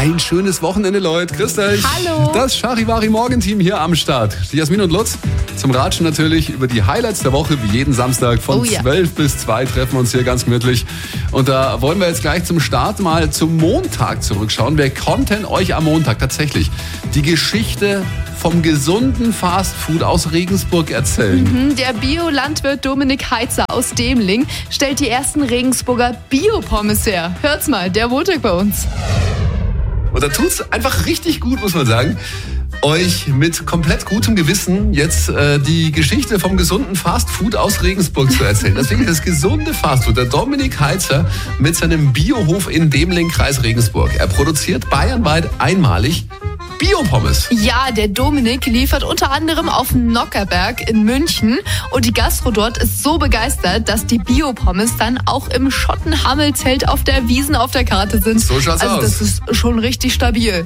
Ein schönes Wochenende, Leute. Grüßt euch. Hallo. Das Charivari-Morgenteam hier am Start. Die Jasmin und Lutz zum Ratschen natürlich über die Highlights der Woche, wie jeden Samstag von 12 bis 2 treffen wir uns hier ganz gemütlich. Und da wollen wir jetzt gleich zum Start mal zum Montag zurückschauen. Wer konnte denn euch am Montag tatsächlich die Geschichte vom gesunden Fastfood aus Regensburg erzählen? Der Biolandwirt Dominik Heitzer aus Demling stellt die ersten Regensburger Bio-Pommes her. Hört's mal, der Montag bei uns. Und da tut's einfach richtig gut, muss man sagen, euch mit komplett gutem Gewissen jetzt die Geschichte vom gesunden Fastfood aus Regensburg zu erzählen. Deswegen das gesunde Fastfood, der Dominik Heitzer mit seinem Biohof in Demling, Kreis Regensburg. Er produziert bayernweit einmalig Biopommes. Ja, der Dominik liefert unter anderem auf Nockerberg in München und die Gastro dort ist so begeistert, dass die Biopommes dann auch im Schottenhammelzelt auf der Wiesn auf der Karte sind. So schaut's aus. Das ist schon richtig stabil.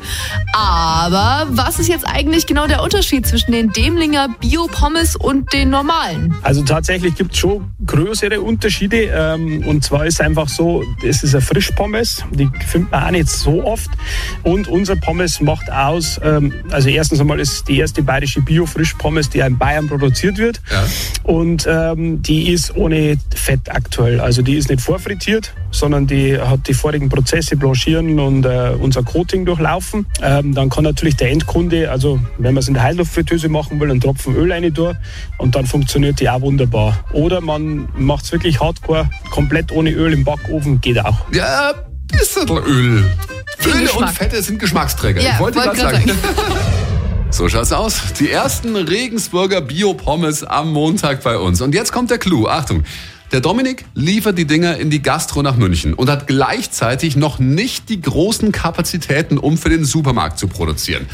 Aber was ist jetzt eigentlich genau der Unterschied zwischen den Demlinger Biopommes und den normalen? Also tatsächlich gibt es schon größere Unterschiede. Und zwar ist es einfach so, es ist eine Frischpommes, die findet man auch nicht so oft. Und unser Pommes macht aus, also erstens einmal ist die erste bayerische Bio-Frischpommes, die in Bayern produziert wird. Ja. Und die ist ohne Fett aktuell. Also die ist nicht vorfrittiert, sondern die hat die vorigen Prozesse, Blanchieren und unser Coating durchlaufen. Dann kann natürlich der Endkunde, also wenn man es in der Heißluftfritteuse machen will, einen Tropfen Öl rein tun und dann funktioniert die auch wunderbar. Oder man macht es wirklich hardcore, komplett ohne Öl im Backofen, geht auch. Ja, bisschen Öl. Öle und Geschmack. Fette sind Geschmacksträger. Ja, ich wollte wollte gerade grad sagen. So schaut's aus. Die ersten Regensburger Bio-Pommes am Montag bei uns. Und jetzt kommt der Clou. Achtung. Der Dominik liefert die Dinger in die Gastro nach München und hat gleichzeitig noch nicht die großen Kapazitäten, um für den Supermarkt zu produzieren.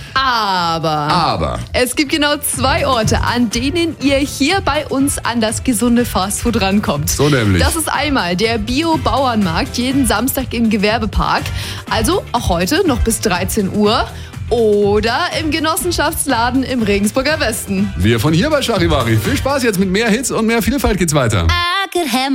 Aber es gibt genau 2 Orte, an denen ihr hier bei uns an das gesunde Fastfood rankommt. So nämlich. Das ist einmal der Bio-Bauernmarkt, jeden Samstag im Gewerbepark. Also auch heute noch bis 13 Uhr. Oder im Genossenschaftsladen im Regensburger Westen. Wir von hier bei Charivari. Viel Spaß jetzt mit mehr Hits und mehr Vielfalt geht's weiter.